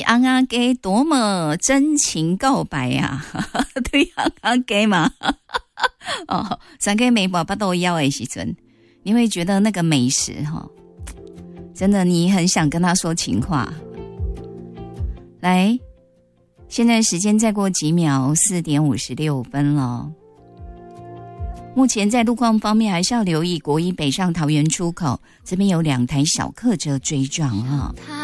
昂阿给多么真情告白啊对昂阿给嘛哦，三个美宝巴豆腰的时阵，你会觉得那个美食真的你很想跟他说情话。来，现在时间再过几秒，4点56分了。目前在路况方面还是要留意国一北上桃园出口，这边有2台小客车追撞